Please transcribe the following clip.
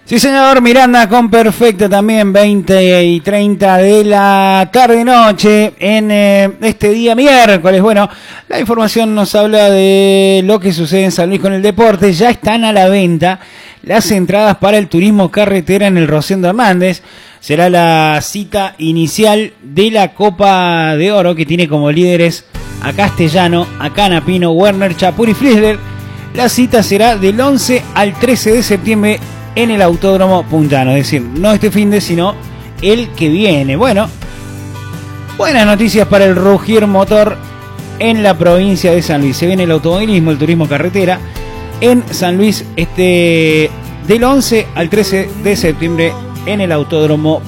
Sí, señor, Miranda con Perfecta también, 20 y 30 de la tarde-noche en este día miércoles. Bueno, la información nos habla de lo que sucede en San Luis con el deporte. Ya están a la venta las entradas para el turismo carretera en el Rosendo Hernández. Será la cita inicial de la Copa de Oro, que tiene como líderes a Castellano, a Canapino, Werner, Chapur y Friesler. La cita será del 11 al 13 de septiembre en el Autódromo Puntano, es decir, no este fin de, sino el que viene. Bueno, buenas noticias para el Rugir Motor en la provincia de San Luis. Se viene el automovilismo, el turismo carretera en San Luis del 11 al 13 de septiembre en el Autódromo